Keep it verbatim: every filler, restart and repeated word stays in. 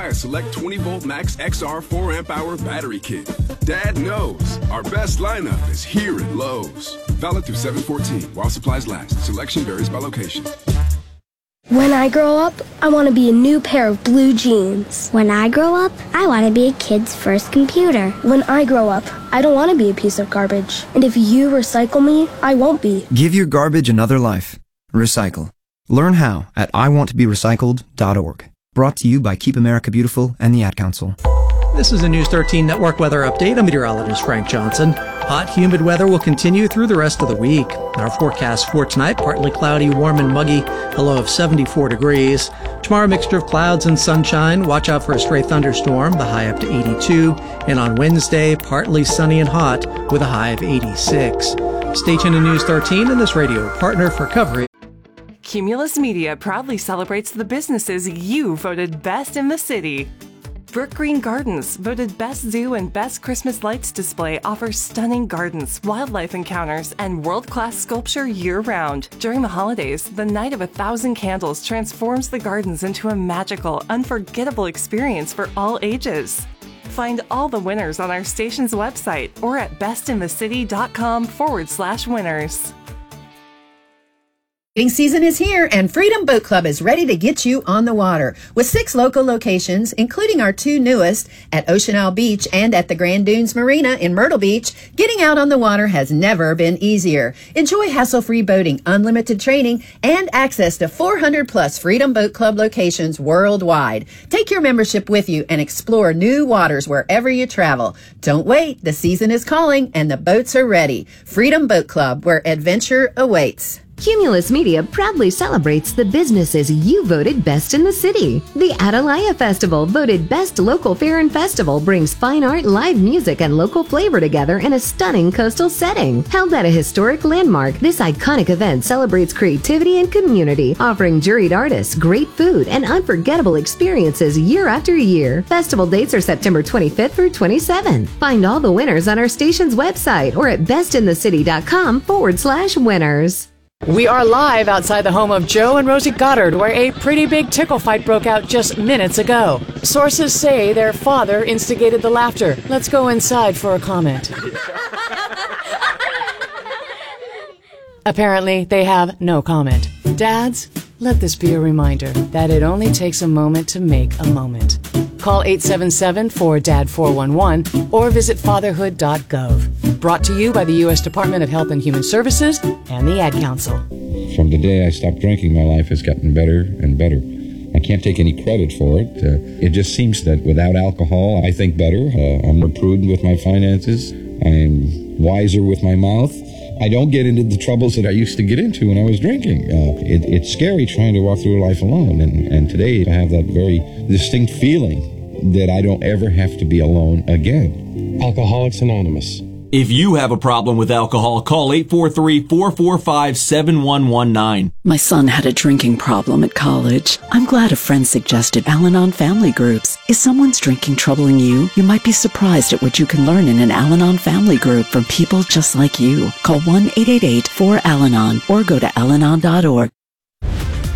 buy a select twenty volt max X R four amp hour battery kit. Dad knows our best lineup is here at Lowe's. Valid through seven fourteen while supplies last. Selection varies by location. When I grow up, I want to be a new pair of blue jeans. When I grow up, I want to be a kid's first computer. When I grow up, I don't want to be a piece of garbage. And if you recycle me, I won't be. Give your garbage another life. Recycle. Learn how at I want to be recycled dot org. Brought to you by Keep America Beautiful and the Ad Council. This is a News thirteen Network weather update. I'm meteorologist Frank Johnson. Hot, humid weather will continue through the rest of the week. Our forecast for tonight, partly cloudy, warm and muggy, a low of seventy-four degrees. Tomorrow, mixture of clouds and sunshine. Watch out for a stray thunderstorm, the high up to eighty-two. And on Wednesday, partly sunny and hot with a high of eighty-six. Stay tuned to News thirteen and this radio partner for coverage. Cumulus Media proudly celebrates the businesses you voted best in the city. Brook Green Gardens, voted Best Zoo and Best Christmas Lights Display, offers stunning gardens, wildlife encounters, and world-class sculpture year-round. During the holidays, the Night of a Thousand Candles transforms the gardens into a magical, unforgettable experience for all ages. Find all the winners on our station's website or at bestinthecity.com forward slash winners. Boating season is here, and Freedom Boat Club is ready to get you on the water. With six local locations, including our two newest at Ocean Isle Beach and at the Grand Dunes Marina in Myrtle Beach, getting out on the water has never been easier. Enjoy hassle-free boating, unlimited training, and access to four hundred plus Freedom Boat Club locations worldwide. Take your membership with you and explore new waters wherever you travel. Don't wait. The season is calling, and the boats are ready. Freedom Boat Club, where adventure awaits. Cumulus Media proudly celebrates the businesses you voted best in the city. The Atalaya Festival, voted Best Local Fair and Festival, brings fine art, live music, and local flavor together in a stunning coastal setting. Held at a historic landmark, this iconic event celebrates creativity and community, offering juried artists, great food, and unforgettable experiences year after year. Festival dates are September twenty-fifth through twenty-seventh. Find all the winners on our station's website or at bestinthecity.com forward slash winners. We are live outside the home of Joe and Rosie Goddard, where a pretty big tickle fight broke out just minutes ago. Sources say their father instigated the laughter. Let's go inside for a comment. Apparently, they have no comment. Dads, let this be a reminder that it only takes a moment to make a moment. Call eight seven seven, four D A D, four one one or visit fatherhood dot gov. Brought to you by the U S Department of Health and Human Services and the Ad Council. From the day I stopped drinking, my life has gotten better and better. I can't take any credit for it. Uh, it just seems that without alcohol, I think better. Uh, I'm more prudent with my finances. I'm wiser with my mouth. I don't get into the troubles that I used to get into when I was drinking. Uh, it, it's scary trying to walk through life alone, and, and today I have that very distinct feeling that I don't ever have to be alone again. Alcoholics Anonymous. If you have a problem with alcohol, call eight four three, four four five, seven one one nine. My son had a drinking problem at college. I'm glad a friend suggested Al-Anon family groups. Is someone's drinking troubling you? You might be surprised at what you can learn in an Al-Anon family group from people just like you. Call one eight eight eight, four Al Anon or go to al anon dot org.